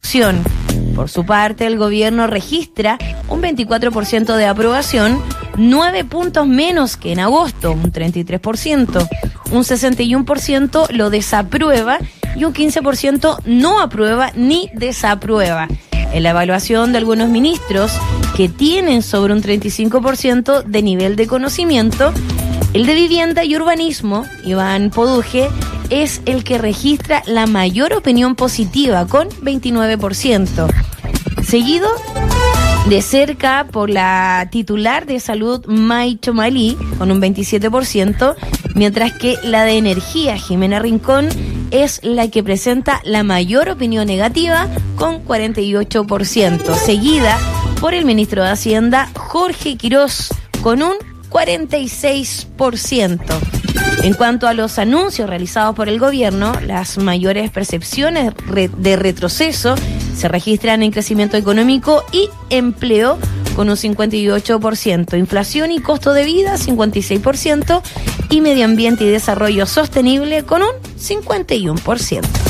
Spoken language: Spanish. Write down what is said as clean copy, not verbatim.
construcción. Por su parte, el gobierno registra un 24% de aprobación, 9 puntos menos que en agosto, un 33%. Un 61% lo desaprueba y un 15% no aprueba ni desaprueba. En la evaluación de algunos ministros que tienen sobre un 35% de nivel de conocimiento, el de Vivienda y Urbanismo, Iván Poduje, es el que registra la mayor opinión positiva, con 29%. Seguido de cerca por la titular de Salud, May Chomalí, con un 27%, mientras que la de Energía, Jimena Rincón, es la que presenta la mayor opinión negativa, con 48%, seguida por el ministro de Hacienda, Jorge Quirós, con un 46%. En cuanto a los anuncios realizados por el gobierno, las mayores percepciones de retroceso se registran en crecimiento económico y empleo, con un 58%, inflación y costo de vida, 56%, y medio ambiente y desarrollo sostenible, con un 51%.